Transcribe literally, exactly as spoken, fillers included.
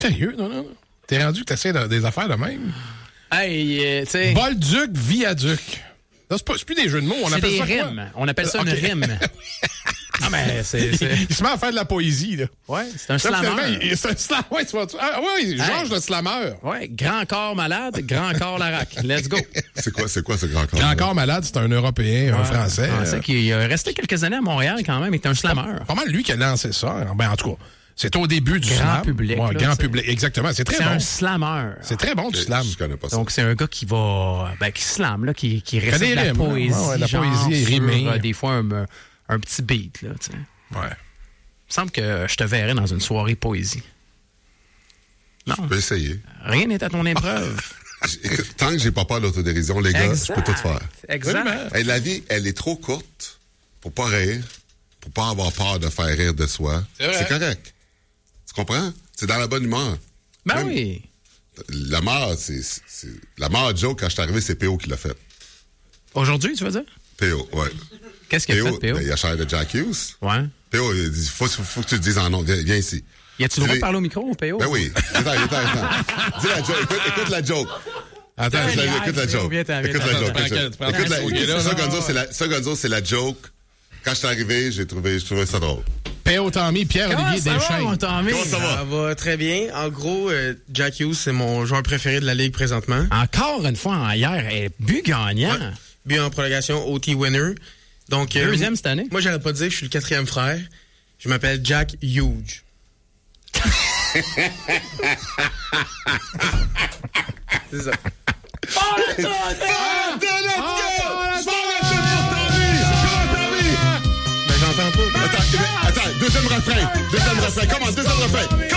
Sérieux? Non, non, non. T'es rendu que t'essaies de, des affaires de même? Hey, euh, tu sais... Bolduc, viaduc. Là, c'est, pas, c'est plus des jeux de mots. On c'est appelle des ça rimes. quoi? On appelle ça Euh, une okay. rime. Ah, mais c'est... c'est... Il se met à faire de la poésie, là. Ouais, c'est un Là, slammer. finalement, il- c'est un slammer. Ouais, tu vois, tu- ah, oui, Georges Hey. le slammer. Ouais, grand corps malade, grand corps Larac. Let's go. C'est quoi, c'est quoi ce grand corps? Grand corps malade, c'est un Européen, un Ouais, Français. Français euh, qui est resté quelques années à Montréal quand même, est un slammer. Pas mal lui qui a lancé ça. Ben, en tout cas, c'est au début du Grand slam. public, Ouais, là, grand c'est- public, exactement. C'est très C'est bon. un slammer. C'est très bon du Je, slam. je connais pas ça. Donc, c'est un gars qui va, ben, qui slame, là, qui, qui récite des de la rimes, hein. poésie. Ouais, ouais, la genre poésie sur, rimée. euh, des fois, un, un petit beat, là, tu sais. Ouais. Il me semble que je te verrais dans une soirée poésie. Non, Je peux essayer. rien n'est à ton épreuve. Écoute, tant que j'ai pas peur d'autodérision, les gars, je peux tout faire. Exact. Hey, la vie, elle est trop courte pour pas rire, pour pas avoir peur de faire rire de soi. C'est vrai. C'est correct. Tu comprends? C'est dans la bonne humeur. Ben Même- oui. La mort, c'est, c'est, c'est- la mort joke, quand je suis arrivé, c'est P O qui l'a fait. Aujourd'hui, tu veux dire? P O, ouais. Qu'est-ce qu'il a P O, fait, P O? ben, il a cher de Jack Hughes. Ouais. P O, il dit, faut, faut que tu te dises en nom. Viens, viens ici. Y a-tu le droit Dis-les- de parler au micro, P O? Ben oui. Attends, attends, attends. Dis la joke. Écoute, écoute la joke. Attends, Écoute la, nice, écoute la P O, joke. viens t'en, viens Écoute t'en. la joke. Tu prends quel- tu prends Écoute quel la swing, là, ça, non? Gonzo, c'est la, ça, Gonzo, c'est la joke. Quand je suis arrivé, j'ai trouvé, je trouvais ça drôle. P O Tommy, Pierre-Olivier Comment ça va, mon Deschênes. Tommy? Comment ça va? Ça va très bien. En gros, euh, Jack Hughes, c'est mon joueur préféré de la Ligue présentement. Encore une fois, en hier, eh, but gagnant. Ouais. But en prolongation, O T winner. Donc, euh, Deuxième cette année. Moi, j'arrête pas de dire que je suis le quatrième frère. Je m'appelle Jack Huge. C'est ça. Ben, j'entends pas. Attends, attends, deuxième refrain. Deuxième refrain. Comment, deuxième refrain.